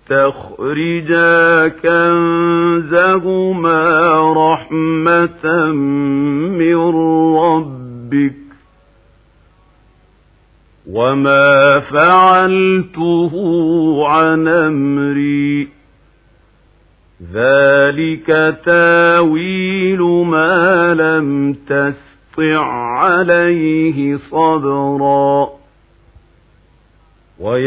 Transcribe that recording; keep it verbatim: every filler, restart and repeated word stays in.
يستخرجا كنزهما رحمة من ربك وما فعلته عن أمري ذلك تاويل ما لم تسطع عليه صبرا